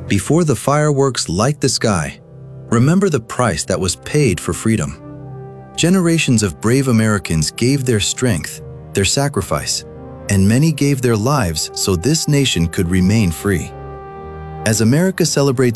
Before the fireworks light the sky, remember the price that was paid for freedom. Generations of brave Americans gave their strength, their sacrifice, and many gave their lives so this nation could remain free. As America celebrates